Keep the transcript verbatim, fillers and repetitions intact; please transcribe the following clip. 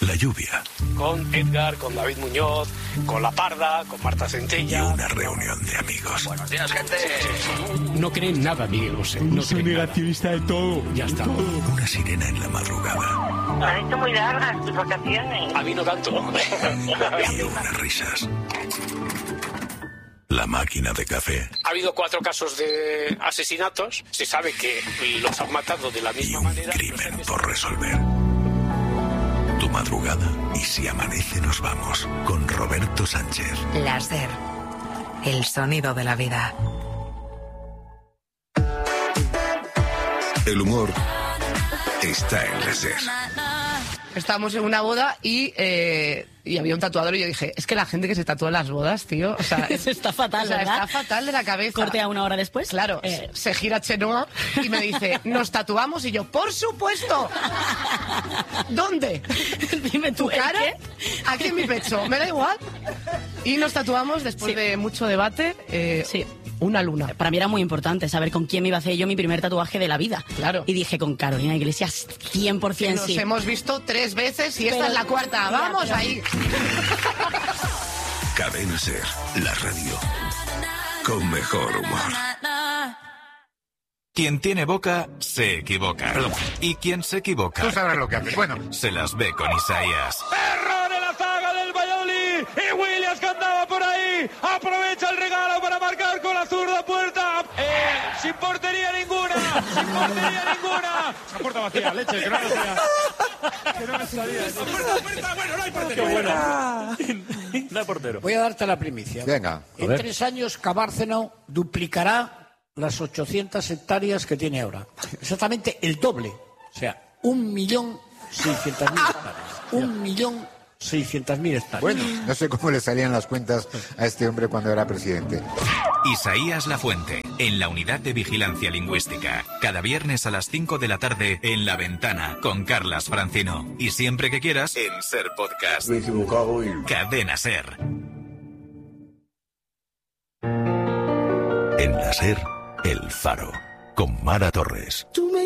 la lluvia. Con Edgar, con David Muñoz, con La Parda, con Marta Centella. Y una reunión de amigos. Buenos días, gente. No creen nada, Miguel Bosé. No soy negacionista de todo. Ya está. Todo. Una sirena en la madrugada. Me han hecho muy largas tus vacaciones. A mí no tanto. Y unas risas. La máquina de café. Ha habido cuatro casos de asesinatos. Se sabe que los han matado de la misma y un manera. crimen por resolver. Tu madrugada y si amanece nos vamos. Con Roberto Sánchez. La SER. El sonido de la vida. El humor está en la SER. Estábamos en una boda y, eh, y había un tatuador y yo dije, es que la gente que se tatúa en las bodas, tío, o sea, es, está fatal, o sea, ¿verdad? Está fatal de la cabeza. Corte a una hora después. Claro, eh. se gira Chenoa y me dice, ¿nos tatuamos? Y yo, ¡por supuesto! ¿Dónde? Dime tú, ¿Tu cara? ¿qué? Aquí en mi pecho, me da igual. Y nos tatuamos después Sí. de mucho debate. Eh, Sí. Una luna. Para mí era muy importante saber con quién me iba a hacer yo mi primer tatuaje de la vida. Claro. Y dije, con Carolina Iglesias, cien por Que ciento nos sí. hemos visto tres veces y esta Pero- es la cuarta. Ya, ¡Vamos pero- ahí! Cadena SER, la radio con mejor humor. Quien tiene boca, se equivoca. Y quien se equivoca, Tú sabrás lo que haces. Bueno, se las ve con Isaías. ¡Error en la zaga del Valladolid! Y Williams que andaba por ahí. Aprovecha el regalo para marcar con la zurda puerta. Eh, sin portería ninguna. Sin portería ninguna. La puerta vacía, leche, que no me salía. Que no me salía. La puerta, puerta, bueno, no hay portero. Qué buena. No hay portero. Voy a darte la primicia. venga. En tres años, Cabárceno duplicará las ochocientas hectáreas que tiene ahora. Exactamente el doble. O sea, un millón seiscientas mil hectáreas. Un millón seiscientas mil hectáreas. Bueno, no sé cómo le salían las cuentas a este hombre cuando era presidente. Isaías Lafuente, en la Unidad de Vigilancia Lingüística. Cada viernes a las cinco de la tarde en La Ventana con Carlas Francino. Y siempre que quieras en SER Podcast. Me he equivocado y... Cadena SER. En la SER, El Faro, con Mara Torres.